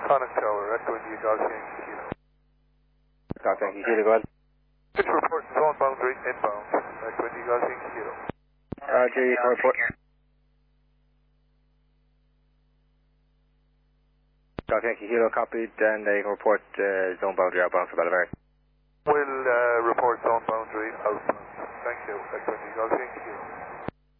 Connect Tower, Echo India Golf Yankee Kilo. Golf Yankee Kilo, go ahead. Pitch report, zone boundary, inbound, Echo India Golf Yankee Kilo. Roger, you can report. Golf Yankee Kilo copied, and they can report zone boundary outbound for Bellevaire. We'll report zone boundary outbound. Thank you, Echo India Golf Yankee Kilo.